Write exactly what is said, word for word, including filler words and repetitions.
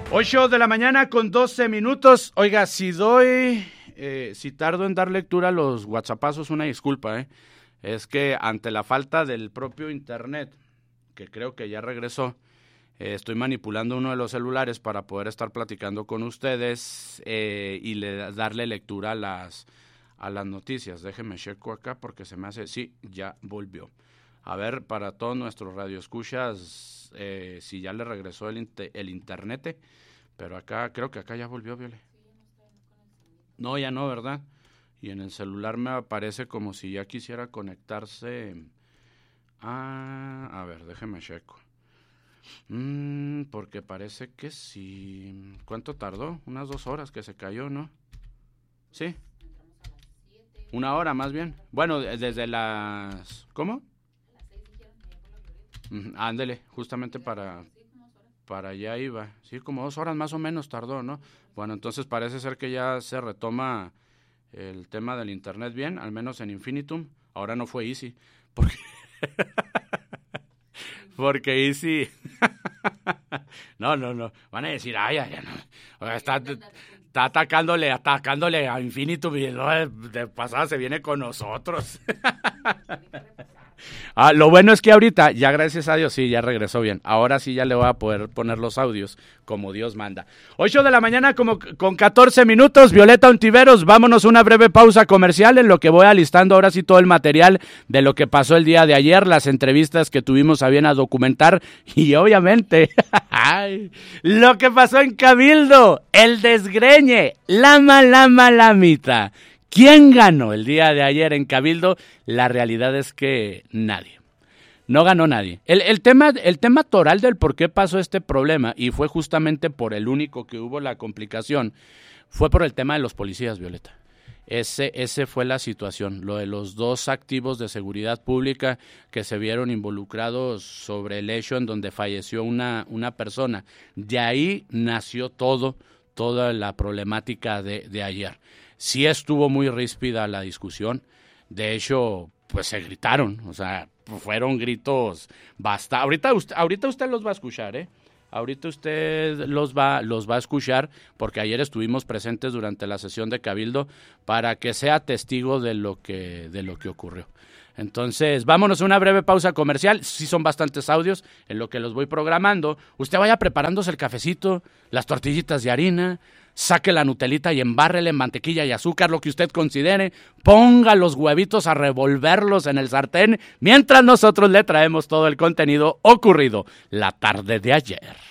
ocho de la mañana con doce minutos. Oiga, si doy, eh, si tardo en dar lectura a los whatsappazos, una disculpa, ¿eh? Es que ante la falta del propio internet, que creo que ya regresó, eh, estoy manipulando uno de los celulares para poder estar platicando con ustedes eh, y le, darle lectura a las, a las noticias. Déjenme checo acá porque se me hace, sí, ya volvió. A ver, para todos nuestros radioescuchas, eh, si ya le regresó el, inter, el internet, pero acá, creo que acá ya volvió, Viole. No, ya no, ¿verdad? Y en el celular me aparece como si ya quisiera conectarse. Ah, a ver, déjeme checo. Mm, porque parece que sí. ¿Cuánto tardó? Unas dos horas que se cayó, ¿no? Sí. Una hora más bien. Bueno, desde las... ¿Cómo? Uh, ándele, justamente para... Para allá iba. Sí, como dos horas más o menos tardó, ¿no? Bueno, entonces parece ser que ya se retoma el tema del internet bien, al menos en Infinitum. Ahora no fue Easy, porque... porque Easy... no, no, no. Van a decir, ay, ay, no. Está, está atacándole, atacándole a Infinitum y de, de pasada se viene con nosotros. Ah, lo bueno es que ahorita, ya gracias a Dios, sí, ya regresó bien. Ahora sí ya le voy a poder poner los audios como Dios manda. ocho de la mañana como con catorce minutos, Violeta Ontiveros, vámonos a una breve pausa comercial en lo que voy alistando ahora sí todo el material de lo que pasó el día de ayer, las entrevistas que tuvimos a bien a documentar y obviamente ay, lo que pasó en Cabildo, el desgreñe, la lama lamita. ¿Quién ganó el día de ayer en Cabildo? La realidad es que nadie. No ganó nadie. El, el, tema, el tema toral del por qué pasó este problema, y fue justamente por el único que hubo la complicación, fue por el tema de los policías, Violeta. Ese, ese fue la situación, lo de los dos activos de seguridad pública que se vieron involucrados sobre el hecho en donde falleció una, una persona. De ahí nació todo, toda la problemática de, de ayer. Sí estuvo muy ríspida la discusión, de hecho, pues se gritaron, o sea, fueron gritos basta. Ahorita usted, ahorita usted los va a escuchar, ¿eh? Ahorita usted los va, los va a escuchar, porque ayer estuvimos presentes durante la sesión de Cabildo para que sea testigo de lo que, de lo que ocurrió. Entonces, vámonos a una breve pausa comercial. Sí son bastantes audios en lo que los voy programando. Usted vaya preparándose el cafecito, las tortillitas de harina, saque la Nutelita y embárrele mantequilla y azúcar, lo que usted considere. Ponga los huevitos a revolverlos en el sartén, mientras nosotros le traemos todo el contenido ocurrido la tarde de ayer.